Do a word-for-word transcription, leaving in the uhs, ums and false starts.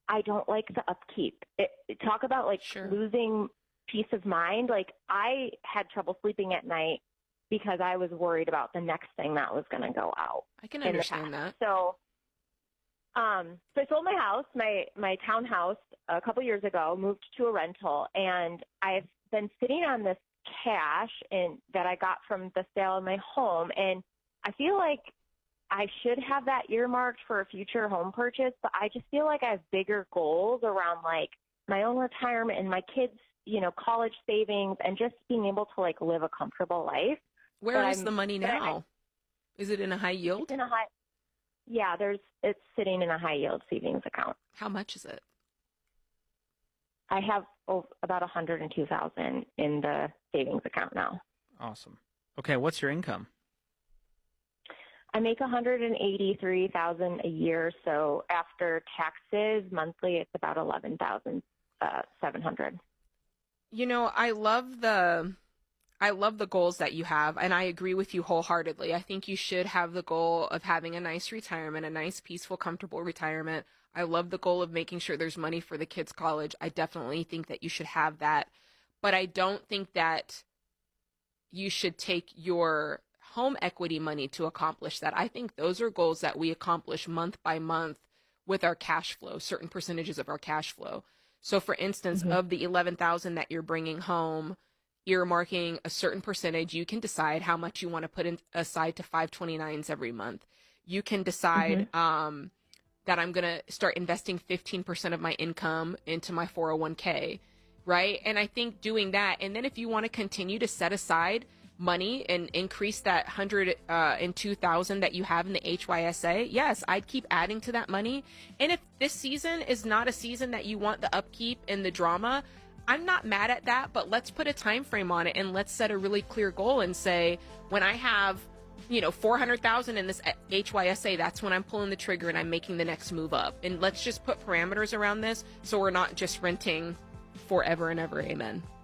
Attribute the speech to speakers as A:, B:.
A: I don't like the upkeep. It, talk about like
B: Sure.
A: losing peace of mind. Like I had trouble sleeping at night because I was worried about the next thing that was going to go out.
B: I can
A: in the
B: understand that.
A: past. So, um, so I sold my house, my, my townhouse a couple years ago, moved to a rental, and I've been sitting on this cash and that I got from the sale of my home. And I feel like I should have that earmarked for a future home purchase, but I just feel like I have bigger goals around like my own retirement and my kids, you know, college savings and just being able to like live a comfortable life.
B: Where
A: But
B: is
A: I'm-
B: the money
A: but I-
B: now? Is it in a high yield?
A: It's in a high, yeah, there's, it's sitting in a high yield savings account.
B: How much is it?
A: I have oh, about one hundred two thousand in the savings account now.
C: Awesome. Okay, what's your income?
A: I make one hundred eighty-three thousand a year, so after taxes, monthly it's about eleven thousand seven hundred.
B: You know, I love the I love the goals that you have, and I agree with you wholeheartedly. I think you should have the goal of having a nice retirement, a nice, peaceful, comfortable retirement. I love the goal of making sure there's money for the kids' college. I definitely think that you should have that. But I don't think that you should take your home equity money to accomplish that. I think those are goals that we accomplish month by month with our cash flow, certain percentages of our cash flow. So for instance,
A: Mhm.
B: of the eleven thousand that you're bringing home, earmarking a certain percentage, you can decide how much you want to put in, aside to five twenty-nines every month. You can decide um, that I'm going to start investing fifteen percent of my income into my four oh one k, right? And I think doing that, and then if you want to continue to set aside money and increase that one hundred two thousand that you have in the H Y S A, yes, I'd keep adding to that money. And if this season is not a season that you want the upkeep and the drama, I'm not mad at that, but let's put a time frame on it and let's set a really clear goal and say, when I have, you know, four hundred thousand in this H Y S A, that's when I'm pulling the trigger and I'm making the next move up. And let's just put parameters around this so we're not just renting forever and ever. Amen.